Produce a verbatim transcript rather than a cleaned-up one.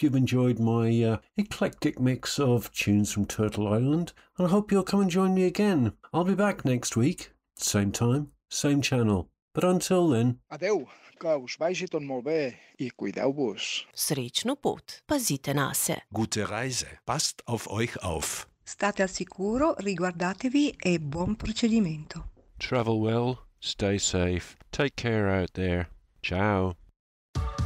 hope you've enjoyed my uh, eclectic mix of tunes from Turtle Island, and I hope you'll come and join me again. I'll be back next week, same time, same channel. But until then... Adeu, que us vagi tot molt bé i cuideu-vos. Srečno pot, pazite na se. Gute Reise, passt auf euch auf. State al sicuro, riguardatevi e buon procedimento. Travel well, stay safe, take care out there. Ciao.